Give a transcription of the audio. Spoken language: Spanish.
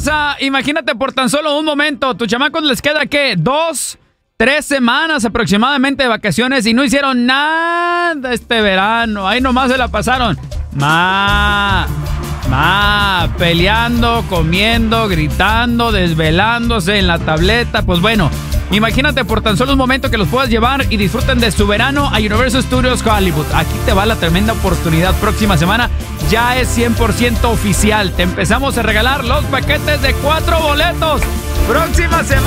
raza, imagínate por tan solo un momento, tus chamacos les queda, ¿qué? 2, 3 semanas aproximadamente de vacaciones y no hicieron nada este verano. Ahí nomás se la pasaron. Peleando, comiendo, gritando, desvelándose en la tableta. Pues bueno, imagínate por tan solo un momento que los puedas llevar y disfruten de su verano a Universal Studios Hollywood. Aquí te va la tremenda oportunidad. Próxima semana ya es 100% oficial. Te empezamos a regalar los paquetes de 4 boletos. Próxima semana.